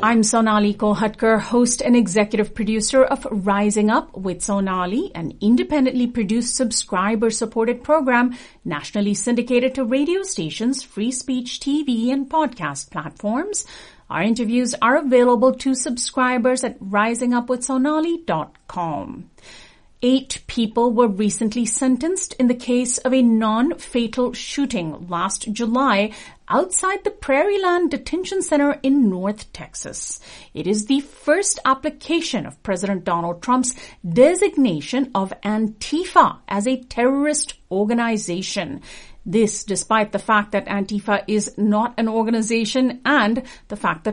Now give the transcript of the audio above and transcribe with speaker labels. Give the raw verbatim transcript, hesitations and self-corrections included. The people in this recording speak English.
Speaker 1: I'm Sonali Kolhatkar, host and executive producer of Rising Up with Sonali, an independently produced subscriber-supported program nationally syndicated to radio stations, free speech T V, and podcast platforms. Our interviews are available to subscribers at rising up with sonali dot com. Eight people were recently sentenced in the case of a non-fatal shooting last July outside the Prairieland Detention Center in North Texas. It is the first application of President Donald Trump's designation of Antifa as a terrorist organization. This despite the fact that Antifa is not an organization and the fact that